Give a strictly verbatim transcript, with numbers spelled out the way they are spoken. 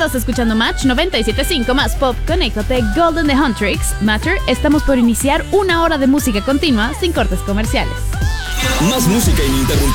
Estás escuchando Match noventa y siete punto cinco más Pop. Conéctate, Golden The Huntrix, Matter. Estamos por iniciar una hora de música continua sin cortes comerciales. Más música ininterrumpida.